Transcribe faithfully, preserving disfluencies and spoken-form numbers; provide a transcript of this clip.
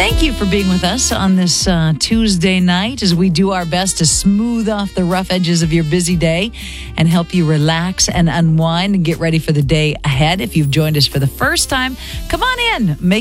Thank you for being with us on this uh, Tuesday night as we do our best to smooth off the rough edges of your busy day and help you relax and unwind and get ready for the day ahead. If you've joined us for the first time, come on in. Make